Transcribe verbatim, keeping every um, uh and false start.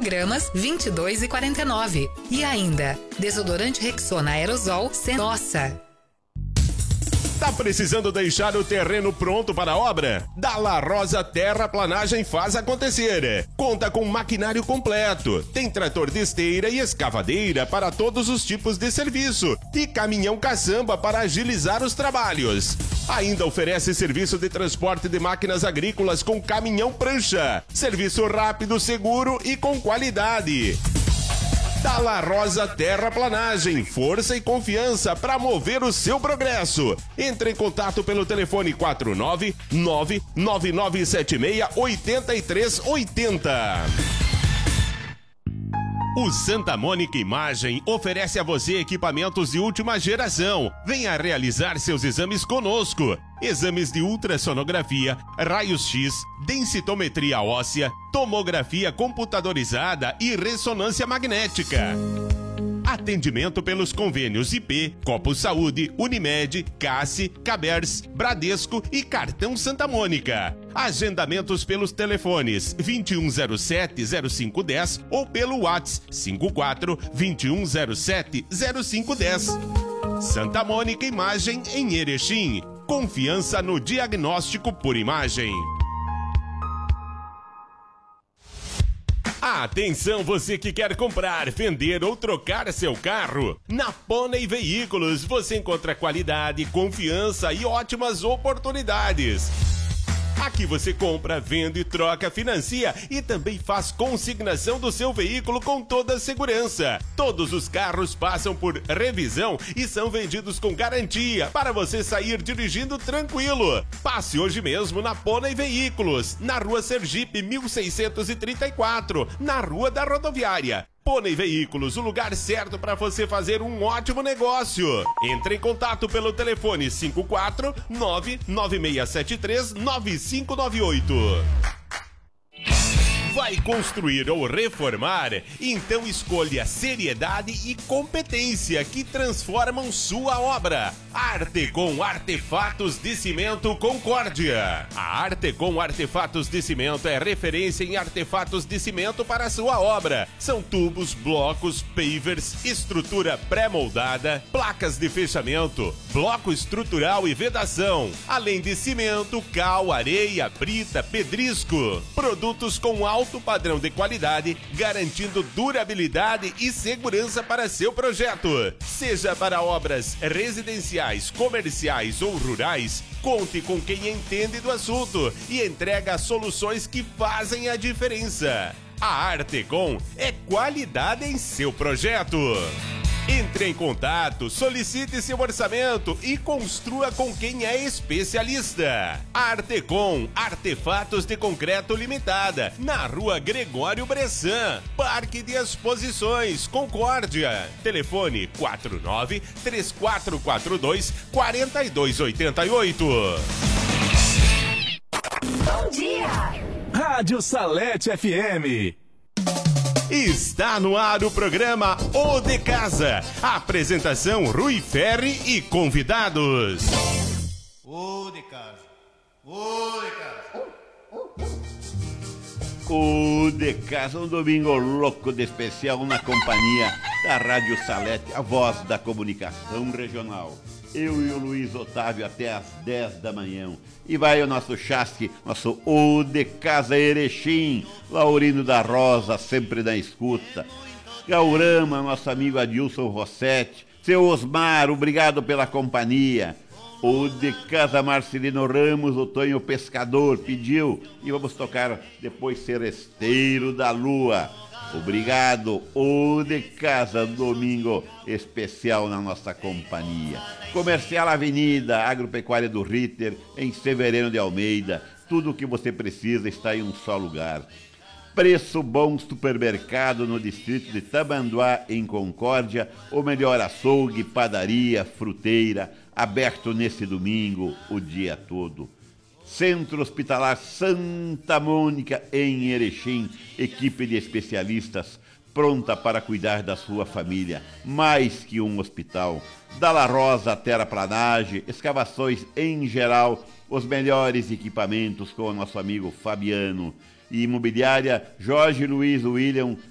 miligramas, vinte e dois e quarenta e nove. E ainda, desodorante Rexona Aerosol sem nossa. Tá precisando deixar o terreno pronto para a obra? Da La Rosa Terraplanagem faz acontecer. Conta com maquinário completo. Tem trator de esteira e escavadeira para todos os tipos de serviço. E caminhão caçamba para agilizar os trabalhos. Ainda oferece serviço de transporte de máquinas agrícolas com caminhão prancha. Serviço rápido, seguro e com qualidade. Da La Rosa Terraplanagem, força e confiança para mover o seu progresso. Entre em contato pelo telefone quatro nove nove nove nove sete seis oito três oito zero. O Santa Mônica Imagem oferece a você equipamentos de última geração. Venha realizar seus exames conosco. Exames de ultrassonografia, raios-x, densitometria óssea, tomografia computadorizada e ressonância magnética. Atendimento pelos convênios I P, Copo Saúde, Unimed, Cassi, Cabers, Bradesco e Cartão Santa Mônica. Agendamentos pelos telefones vinte e um zero sete zero cinco um zero ou pelo WhatsApp cinco quatro vinte e um zero sete zero cinco um zero. Santa Mônica Imagem em Erechim. Confiança no diagnóstico por imagem. Atenção, você que quer comprar, vender ou trocar seu carro. Na Pônei Veículos você encontra qualidade, confiança e ótimas oportunidades. Aqui você compra, vende, troca, financia e também faz consignação do seu veículo com toda a segurança. Todos os carros passam por revisão e são vendidos com garantia para você sair dirigindo tranquilo. Passe hoje mesmo na Pônei Veículos, na Rua Sergipe mil seiscentos e trinta e quatro, na Rua da Rodoviária. Pônei Veículos, o lugar certo para você fazer um ótimo negócio. Entre em contato pelo telefone cinco quatro nove nove seis sete três nove cinco nove oito. Vai construir ou reformar? Então escolha seriedade e competência que transformam sua obra. Artecom Artefatos de Cimento Concórdia. A Artecom Artefatos de Cimento é referência em artefatos de cimento para a sua obra. São tubos, blocos, pavers, estrutura pré-moldada, placas de fechamento, bloco estrutural e vedação, além de cimento, cal, areia, brita, pedrisco. Produtos com alto padrão de qualidade, garantindo durabilidade e segurança para seu projeto. Seja para obras residenciais, comerciais ou rurais, conte com quem entende do assunto e entrega soluções que fazem a diferença. A Artecom é qualidade em seu projeto. Entre em contato, solicite seu orçamento e construa com quem é especialista. Artecom, Artefatos de Concreto Limitada, na Rua Gregório Bressan, Parque de Exposições, Concórdia. Telefone quatro nove três quatro quatro dois quatro dois oito oito. Bom dia! Rádio Salete F M. Está no ar o programa O de Casa. Apresentação Rui Ferri e convidados. O de Casa. O de Casa. O de Casa, um domingo louco de especial na companhia da Rádio Salete, a voz da comunicação regional. Eu e o Luiz Otávio até às dez da manhã. E vai o nosso chasque, nosso O de Casa Erechim, Laurindo da Rosa, sempre na escuta. Gaurama, nosso amigo Adilson Rossetti. Seu Osmar, obrigado pela companhia. O de Casa Marcelino Ramos, o Tonho Pescador, pediu. E vamos tocar depois Seresteiro da Lua. Obrigado, O de Casa, domingo especial na nossa companhia. Comercial Avenida, Agropecuária do Ritter, em Severino de Almeida. Tudo o que você precisa está em um só lugar. Preço bom supermercado no distrito de Tabanduá, em Concórdia. O melhor açougue, padaria, fruteira, aberto nesse domingo, o dia todo. Centro Hospitalar Santa Mônica, em Erechim, equipe de especialistas pronta para cuidar da sua família, mais que um hospital. Da La Rosa Terraplanagem, escavações em geral, os melhores equipamentos com o nosso amigo Fabiano. E Imobiliária Jorge Luiz William,